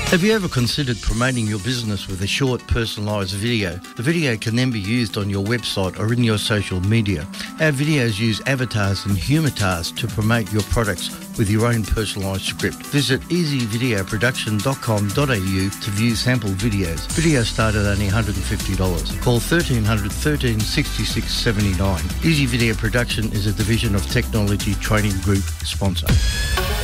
Have you ever considered promoting your business with a short, personalised video? The video can then be used on your website or in your social media. Our videos use avatars and humatars to promote your products with your own personalised script. Visit easyvideoproduction.com.au to view sample videos. Videos start at only $150. Call 1300 13 66 79. Easy Video Production is a division of Technology Training Group sponsor.